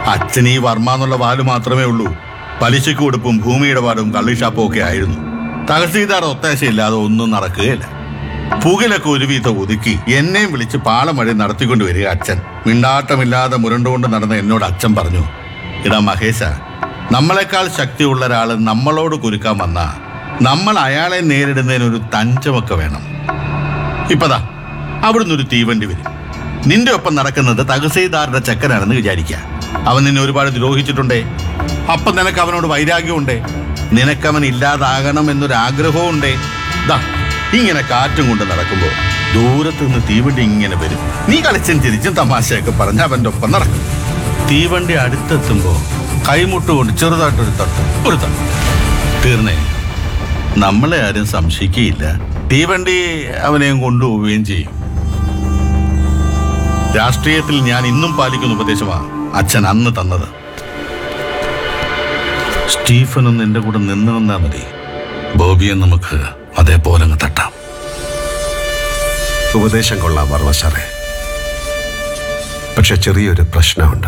അച്ഛൻ ഈ വർമ്മ എന്നുള്ള വാല് മാത്രമേ ഉള്ളൂ. പലിശക്ക് കൊടുപ്പും ഭൂമിയിടപാടും കള്ളിഷാപ്പും ഒക്കെ ആയിരുന്നു. തഹസീൽദാർ ഒത്താശയില്ലാതെ ഒന്നും നടക്കുകയില്ല. പുകലൊക്കെ ഒരു വീതം ഒതുക്കി എന്നെയും വിളിച്ച് പാളമഴ നടത്തിക്കൊണ്ട് വരിക അച്ഛൻ. മിണ്ടാട്ടമില്ലാതെ മുരണ്ടുകൊണ്ട് നടന്ന എന്നോട് അച്ഛൻ പറഞ്ഞു, ഇടാ മഹേശ, നമ്മളെക്കാൾ ശക്തിയുള്ള ഒരാൾ നമ്മളോട് കുരുക്കാൻ വന്നാ നമ്മൾ അയാളെ നേരിടുന്നതിനൊരു തഞ്ചമൊക്കെ വേണം. ഇപ്പതാ അവിടുന്ന് ഒരു തീവണ്ടി വരും. നിന്റെ ഒപ്പം നടക്കുന്നത് തഹസീൽദാരുടെ ചെക്കനാണെന്ന് വിചാരിക്കുക. അവൻ നിന്നെ ഒരുപാട് ദ്രോഹിച്ചിട്ടുണ്ടേ. അപ്പം നിനക്ക് അവനോട് വൈരാഗ്യമുണ്ടേ. നിനക്കവൻ ഇല്ലാതാകണം എന്നൊരാഗ്രഹവും ഉണ്ടേ. ദാ ഇങ്ങനെ കാറ്റും കൊണ്ട് നടക്കുമ്പോൾ ദൂരത്ത് നിന്ന് തീവണ്ടി ഇങ്ങനെ വരും. നീ കളിച്ചും ചിരിച്ചും തമാശയൊക്കെ പറഞ്ഞ് അവൻ്റെ ഒപ്പം നടക്കും. തീവണ്ടി അടുത്തെത്തുമ്പോൾ കൈമുട്ടുകൊണ്ട് ചെറുതായിട്ടൊരു തട്ട് തീർന്നേ. നമ്മളെ ആരും സംശയിക്കുകയില്ല. തീവണ്ടി അവനെയും കൊണ്ടുപോവുകയും ചെയ്യും. രാഷ്ട്രീയത്തിൽ ഞാൻ ഇന്നും പാലിക്കുന്ന ഉപദേശമാണ് അച്ഛൻ അന്ന് തന്നത്. സ്റ്റീഫനൊന്ന് എൻ്റെ കൂടെ നിന്ന് നിന്നാൽ മതി. ബോബിയെ നമുക്ക് അതേപോലെ അങ്ങ് തട്ടാം. ഉപദേശം കൊള്ളാം വർമ്മ സാറേ. പക്ഷെ ചെറിയൊരു പ്രശ്നമുണ്ട്.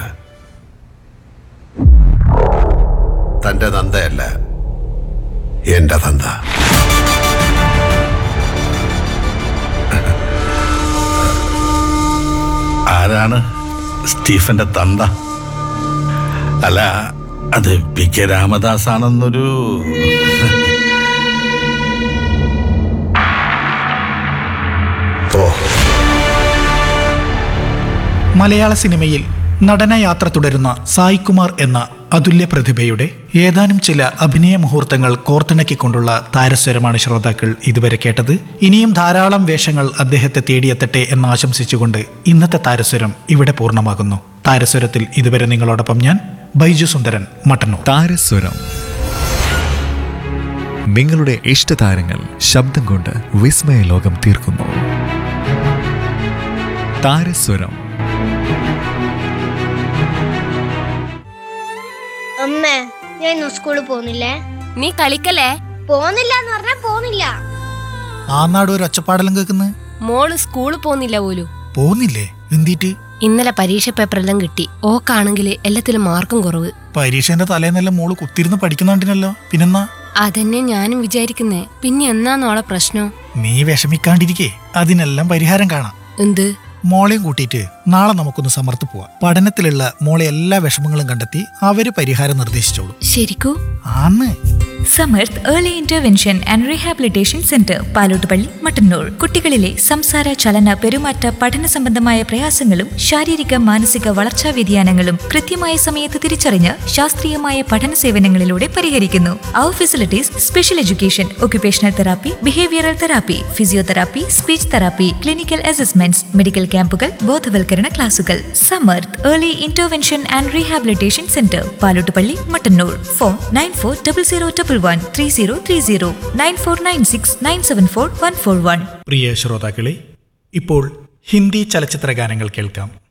തൻ്റെ തന്തയല്ല എൻ്റെ തന്ത. ആരാണ് സ്റ്റീഫന്റെ തന്ത? അല്ല, അത് പി കെ രാമദാസ് ആണെന്നൊരു മലയാള സിനിമയിൽ നടനയാത്ര തുടരുന്ന സായികുമാർ എന്ന അതുല്യ പ്രതിഭയുടെ ഏതാനും ചില അഭിനയ മുഹൂർത്തങ്ങൾ കോർത്തിണക്കിക്കൊണ്ടുള്ള താരസ്വരമാണ് ശ്രോതാക്കൾ ഇതുവരെ കേട്ടത്. ഇനിയും ധാരാളം വേഷങ്ങൾ അദ്ദേഹത്തെ തേടിയെത്തട്ടെ എന്ന് ആശംസിച്ചുകൊണ്ട് ഇന്നത്തെ താരസ്വരം ഇവിടെ പൂർണ്ണമാകുന്നു. താരസ്വരത്തിൽ ഇതുവരെ നിങ്ങളോടൊപ്പം ഞാൻ ബൈജു സുന്ദരൻ, മട്ടന്നൂർ. താരസ്വരം, നിങ്ങളുടെ ഇഷ്ടതാരങ്ങൾ ശബ്ദം കൊണ്ട് വിസ്മയ ലോകം തീർക്കുന്നു. താരസ്വരം. അമ്മേ, ഞാൻ ഇന്ന് സ്കൂളിൽ പോകുന്നില്ലേ? നീ കളിക്കല്ലേ? പോകുന്നില്ല എന്ന് പറഞ്ഞാ പോകുന്നില്ല. ആ നാട് ഒരു ഒച്ചപ്പാടെല്ലാം കേൾക്കുന്നത്. മോള് സ്കൂളിൽ പോകുന്നില്ല പോലും. പോകുന്നില്ലേ? എന്തിട്ട്? ഇന്നലെ പരീക്ഷ പേപ്പറെല്ലാം കിട്ടി. ഓക്കാണെങ്കിൽ എല്ലാത്തിലും മാർക്കും കുറവ്. പരീക്ഷേന്റെ തലേന്നെല്ലാം മോള് കുത്തിരുന്ന് പഠിക്കുന്നുണ്ടിനല്ലോ. പിന്നെന്നാ? അതന്നെ ഞാനും വിചാരിക്കുന്നേ. പിന്നെ എന്നാന്നോളെ പ്രശ്നം? നീ വിഷമിക്കാണ്ടിരിക്കേ, അതിനെല്ലാം പരിഹാരം കാണാം. എന്ത്? മോളെയും കൂട്ടിയിട്ട് നാളെ നമുക്കൊന്ന് സമർത്ത് പോവാം. പഠനത്തിലുള്ള മോളെ എല്ലാ വിഷമങ്ങളും കണ്ടെത്തി അവര് പരിഹാരം നിർദ്ദേശിച്ചോളൂ. ശരിക്കൂ? ആന്ന്. Samarth early intervention and rehabilitation centre, Palottupalli, Mattannur. കുട്ടികളിലെ സംസാര, ചലന, പെരുമാറ്റ, പഠന സംബന്ധമായ പ്രയാസങ്ങളും ശാരീരിക മാനസിക വളർച്ചാ വ്യതിയാനങ്ങളും കൃത്യമായ സമയത്ത് തിരിച്ചറിഞ്ഞ് ശാസ്ത്രീയമായ പഠന സേവനങ്ങളിലൂടെ പരിഹരിക്കുന്നു. അവർ facilities: special education, occupational therapy, behavioural therapy, physiotherapy, speech therapy, clinical assessments, medical ക്യാമ്പുകൾ, ബോധവൽക്കരണ ക്ലാസുകൾ. Samarth early intervention and rehabilitation centre, Palottupalli, Mattannur. Phone 94113030, 9496974141. പ്രിയ ശ്രോതാക്കളെ, ഇപ്പോൾ ഹിന്ദി ചലച്ചിത്ര ഗാനങ്ങൾ കേൾക്കാം.